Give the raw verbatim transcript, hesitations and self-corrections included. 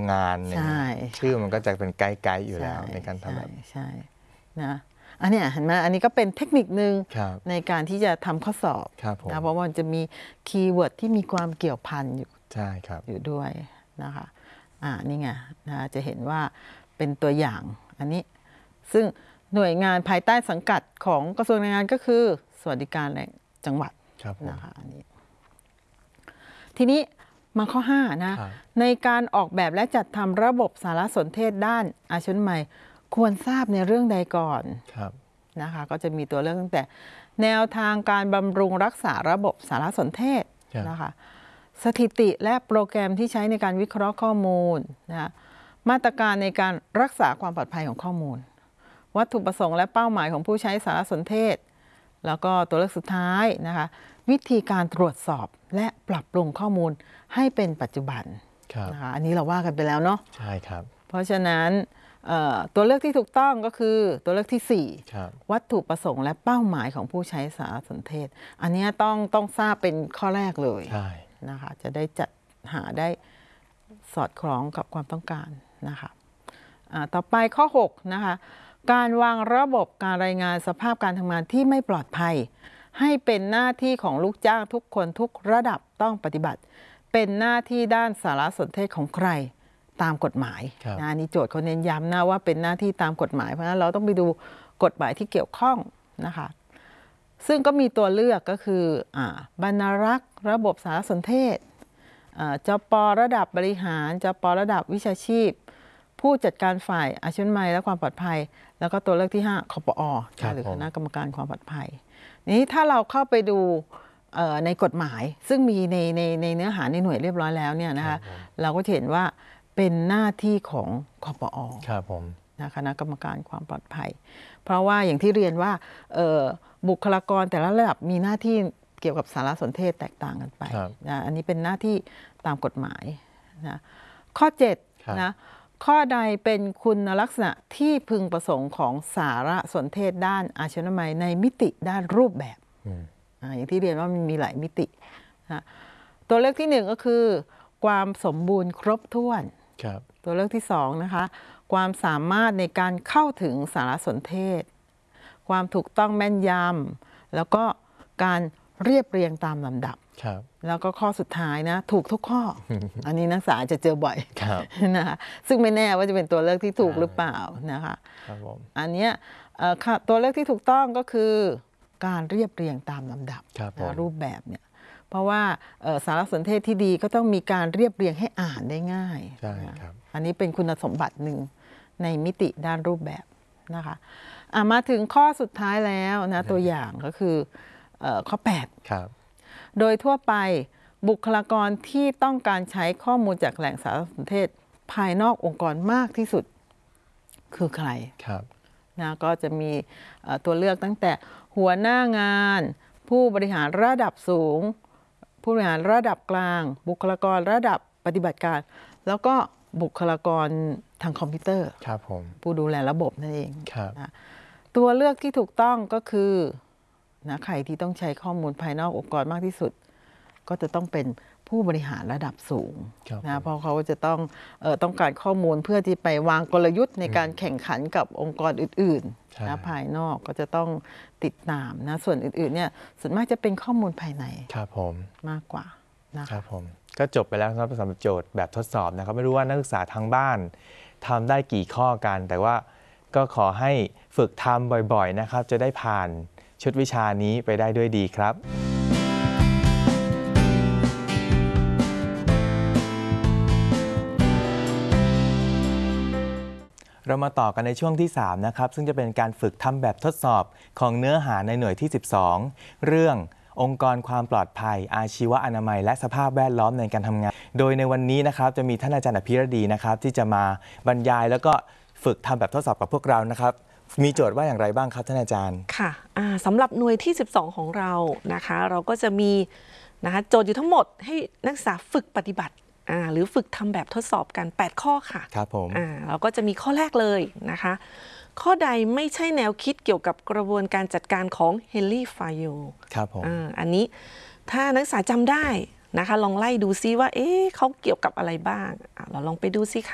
งานชื่อมันก็จะเป็นไกด์ๆอยู่แล้วในการทำแบบใช่นะอันนี้เห็นไหมอันนี้ก็เป็นเทคนิคนึงในการที่จะทำข้อสอบนะเพราะว่ามันจะมีคีย์เวิร์ดที่มีความเกี่ยวพันอยู่ใช่ครับอยู่ด้วยนะคะอ่านี่ไงนะจะเห็นว่าเป็นตัวอย่างอันนี้ซึ่งหน่วยงานภายใต้สังกัดของกระทรวงแรงงานก็คือสวัสดิการแรงจังหวัดนะคะอันนี้ทีนี้มาข้อห้านะในการออกแบบและจัดทำระบบสารสนเทศด้านอาชีพใหม่ควรทราบในเรื่องใดก่อนนะคะก็จะมีตัวเลือกตั้งแต่แนวทางการบำรุงรักษาระบบสารสนเทศนะคะสถิติและโปรแกรมที่ใช้ในการวิเคราะห์ข้อมูลนะมาตรการในการรักษาความปลอดภัยของข้อมูลวัตถุประสงค์และเป้าหมายของผู้ใช้สารสนเทศแล้วก็ตัวเลือกสุดท้ายนะคะวิธีการตรวจสอบและปรับปรุงข้อมูลให้เป็นปัจจุบันนะคะอันนี้เราว่ากันไปแล้วเนาะใช่ครับเพราะฉะนั้นตัวเลือกที่ถูกต้องก็คือตัวเลือกที่สี่วัตถุประสงค์และเป้าหมายของผู้ใช้สารสนเทศอันนี้ต้องต้องทราบเป็นข้อแรกเลยนะคะจะได้จัดหาได้สอดคล้องกับความต้องการนะคะต่อไปข้อหกนะคะการวางระบบการรายงานสภาพการทำงานที่ไม่ปลอดภัยให้เป็นหน้าที่ของลูกจ้างทุกคนทุกระดับต้องปฏิบัติเป็นหน้าที่ด้านสารสนเทศของใครตามกฎหมายนะนี่โจทย์เขาเน้นย้ำนะว่าเป็นหน้าที่ตามกฎหมายเพราะฉะนั้นเราต้องไปดูกฎหมายที่เกี่ยวข้องนะคะซึ่งก็มีตัวเลือกก็คือบรรณารักษ์ระบบสารสนเทศจป.ระดับบริหารจป.ระดับวิชาชีพผู้จัดการฝ่ายอาชีพใหม่และความปลอดภัยแล้วก็ตัวเลือกที่ห้าคปอ.หรือคณะกรรมการความปลอดภัยนี้ถ้าเราเข้าไปดูในกฎหมายซึ่งมีในในในเนื้อหาในหน่วยเรียบร้อยแล้วเนี่ยนะคะเราก็เห็นว่าเป็นหน้าที่ของคปอ. ครับผมนะคณะกรรมการความปลอดภัยเพราะว่าอย่างที่เรียนว่าบุคลากรแต่ละระดับมีหน้าที่เกี่ยวกับสารสนเทศแตกต่างกันไปนะอันนี้เป็นหน้าที่ตามกฎหมายนะข้อเจ็ดนะข้อใดเป็นคุณลักษณะที่พึงประสงค์ของสารสนเทศด้านอาชีวะในมิติด้านรูปแบบอย่างที่เรียนว่ามันมีหลายมิตินะตัวเลือกที่หนึ่งก็คือความสมบูรณ์ครบถ้วนตัวเลือกที่สองนะคะความสามารถในการเข้าถึงสารสนเทศความถูกต้องแม่นยำแล้วก็การเรียบเรียงตามลำดับแล้วก็ข้อสุดท้ายนะถูกทุกข้อ อันนี้นักศึกษาจะเจอบ่อยนะคะซึ่งไม่แน่ว่าจะเป็นตัวเลือกที่ถูกหรือเปล่านะคะอันนี้ตัวเลือกที่ถูกต้องก็คือการเรียบเรียงตามลำดับรูปแบบเนี่ยเพราะว่าสารสนเทศที่ดีก็ต้องมีการเรียบเรียงให้อ่านได้ง่ายอันนี้เป็นคุณสมบัติหนึ่งในมิติด้านรูปแบบนะคะมาถึงข้อสุดท้ายแล้วนะตัวอย่างก็คือข้อแปดโดยทั่วไปบุคลากรที่ต้องการใช้ข้อมูลจากแหล่งสารสนเทศภายนอกองค์กรมากที่สุดคือใครนะก็จะมีตัวเลือกตั้งแต่หัวหน้างานผู้บริหารระดับสูงผู้บริหารระดับกลางบุคลากรระดับปฏิบัติการแล้วก็บุคลากรทางคอมพิวเตอร์ครับผมผู้ดูแลระบบนั่นเองนะตัวเลือกที่ถูกต้องก็คือนะใครที่ต้องใช้ข้อมูลภายนอกองค์กรมากที่สุดก็จะต้องเป็นผู้บริหารระดับสูงนะเพราะเขาจะต้องเอ่อต้องการข้อมูลเพื่อที่ไปวางกลยุทธ์ในการแข่งขันกับองค์กรอื่นๆนะภายนอกก็จะต้องติดตามนะส่วนอื่นๆเนี่ยส่วนมากจะเป็นข้อมูลภายในครับผมมากกว่านะครับผมก็จบไปแล้วสำหรับโจทย์แบบทดสอบนะครับไม่รู้ว่านักศึกษาทางบ้านทำได้กี่ข้อกันแต่ว่าก็ขอให้ฝึกทำบ่อยๆนะครับจะได้ผ่านชุดวิชานี้ไปได้ด้วยดีครับเรามาต่อกันในช่วงที่สามนะครับซึ่งจะเป็นการฝึกทำแบบทดสอบของเนื้อหาในหน่วยที่สิบสองเรื่ององค์กรความปลอดภัยอาชีวอนามัยและสภาพแวดล้อมในการทำงานโดยในวันนี้นะครับจะมีท่านอาจารย์อภิรดีนะครับที่จะมาบรรยายแล้วก็ฝึกทำแบบทดสอบกับพวกเรานะครับมีโจทย์ว่าอย่างไรบ้างครับท่านอาจารย์ค่ะสำหรับหน่วยที่สิบสองของเรานะคะเราก็จะมีนะคะโจทย์อยู่ทั้งหมดให้นักศึกษาฝึกปฏิบัติหรือฝึกทำแบบทดสอบกันแปดข้อค่ะครับผมเราก็จะมีข้อแรกเลยนะคะข้อใดไม่ใช่แนวคิดเกี่ยวกับกระบวนการจัดการของเฮนรี่ฟายโยครับผมอ, อันนี้ถ้านักศึกษาจำได้นะคะลองไล่ดูซิว่าเอ๊ะเขาเกี่ยวกับอะไรบ้างเราลองไปดูซิค่ะ